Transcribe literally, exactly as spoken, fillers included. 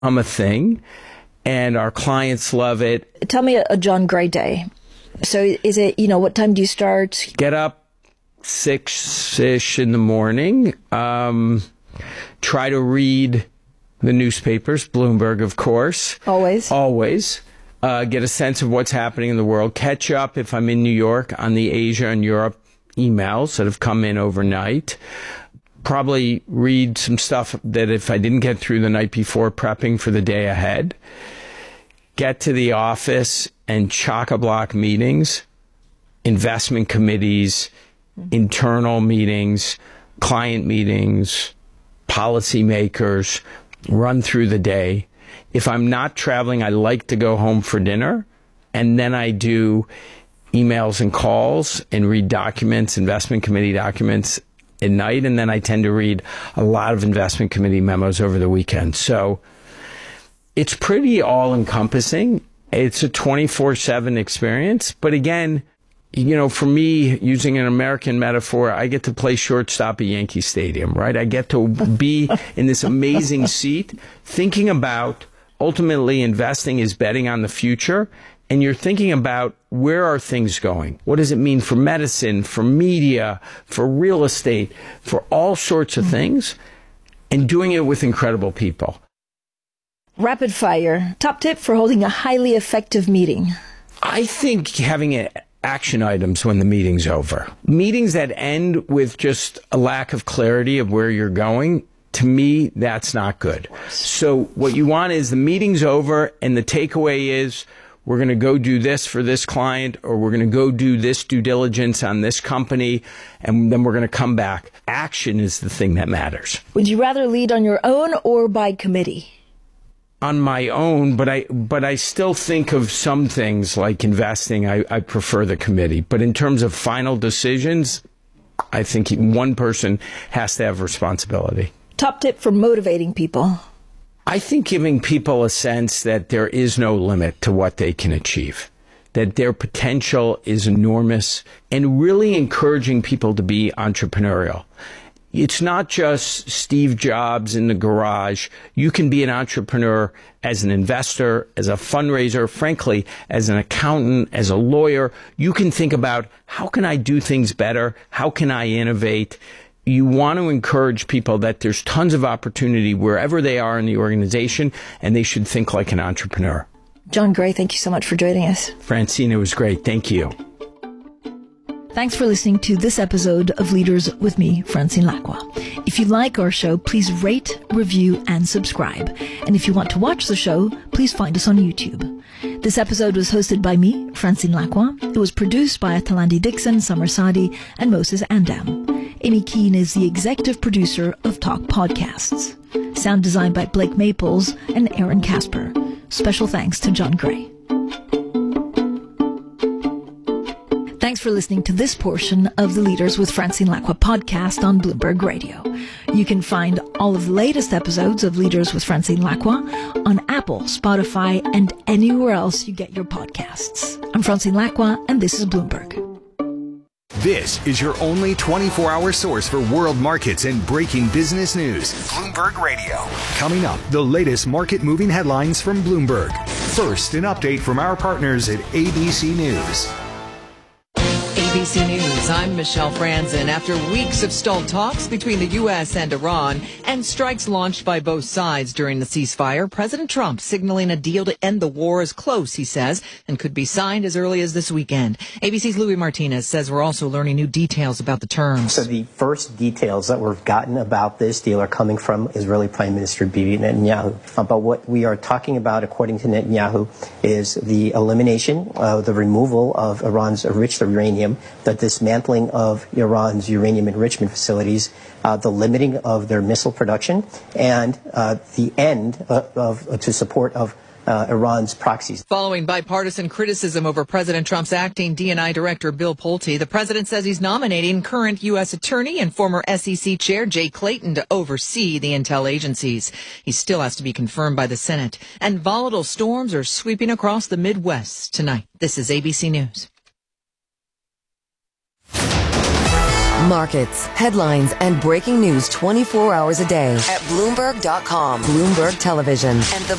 become a thing, and our clients love it. Tell me a, a John Gray day. So is it, you know, what time do you start? Get up six-ish in the morning. Um, try to read the newspapers, Bloomberg, of course. Always. Always. Uh, get a sense of what's happening in the world. Catch up, if I'm in New York, on the Asia and Europe emails that have come in overnight. Probably read some stuff that if I didn't get through the night before, prepping for the day ahead. Get to the office and chock-a-block meetings, investment committees, internal meetings, client meetings, policymakers, run through the day. If I'm not traveling, I like to go home for dinner, and then I do emails and calls and read documents, investment committee documents at night, and then I tend to read a lot of investment committee memos over the weekend. So it's pretty all-encompassing. It's a twenty-four seven experience. But again, you know, for me, using an American metaphor, I get to play shortstop at Yankee Stadium, right? I get to be in this amazing seat thinking about ultimately investing is betting on the future. And you're thinking about where are things going? What does it mean for medicine, for media, for real estate, for all sorts of things, and doing it with incredible people. Rapid fire. Top tip for holding a highly effective meeting. I think having a, action items when the meeting's over. Meetings that end with just a lack of clarity of where you're going, to me, that's not good. So what you want is the meeting's over and the takeaway is we're going to go do this for this client, or we're going to go do this due diligence on this company, and then we're going to come back. Action is the thing that matters. Would you rather lead on your own or by committee? On my own, but I but I still think of some things like investing. I, I prefer the committee. But in terms of final decisions, I think one person has to have responsibility. Top tip for motivating people. I think giving people a sense that there is no limit to what they can achieve, that their potential is enormous, and really encouraging people to be entrepreneurial. It's not just Steve Jobs in the garage. You can be an entrepreneur as an investor, as a fundraiser, frankly, as an accountant, as a lawyer. You can think about, how can I do things better? How can I innovate? You want to encourage people that there's tons of opportunity wherever they are in the organization, and they should think like an entrepreneur. John Gray, thank you so much for joining us. Francine, it was great. Thank you. Thanks for listening to this episode of Leaders with me, Francine Lacqua. If you like our show, please rate, review, and subscribe. And if you want to watch the show, please find us on YouTube. This episode was hosted by me, Francine Lacqua. It was produced by Athalandi Dixon, Summer Sadi, and Moses Andam. Amy Keane is the executive producer of Talk Podcasts. Sound designed by Blake Maples and Aaron Casper. Special thanks to John Gray. Thanks for listening to this portion of the Leaders with Francine Lacqua podcast on Bloomberg Radio. You can find all of the latest episodes of Leaders with Francine Lacqua on Apple, Spotify, and anywhere else you get your podcasts. I'm Francine Lacqua, and this is Bloomberg. This is your only twenty-four hour source for world markets and breaking business news. Bloomberg Radio. Coming up, the latest market-moving headlines from Bloomberg. First, an update from our partners at A B C News. A B C News, I'm Michelle Franzen. After weeks of stalled talks between the U S and Iran and strikes launched by both sides during the ceasefire, President Trump signaling a deal to end the war is close, he says, and could be signed as early as this weekend. A B C's Louis Martinez says we're also learning new details about the terms. So the first details that we've gotten about this deal are coming from Israeli Prime Minister Bibi Netanyahu. Uh, but what we are talking about, according to Netanyahu, is the elimination, uh, the removal of Iran's enriched uranium, the dismantling of Iran's uranium enrichment facilities, uh, the limiting of their missile production, and uh, the end uh, of uh, to support of uh, Iran's proxies. Following bipartisan criticism over President Trump's acting D and I director Bill Pulte, the president says he's nominating current U S attorney and former S E C chair Jay Clayton to oversee the intel agencies. He still has to be confirmed by the Senate. And volatile storms are sweeping across the Midwest tonight. This is A B C News. Markets, headlines, and breaking news twenty-four hours a day at Bloomberg dot com, Bloomberg Television, and the